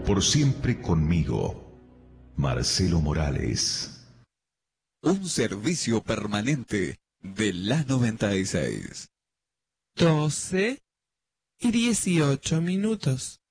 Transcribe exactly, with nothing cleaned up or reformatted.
Por siempre conmigo, Marcelo Morales. Un servicio permanente de la noventa y seis. doce y dieciocho minutos.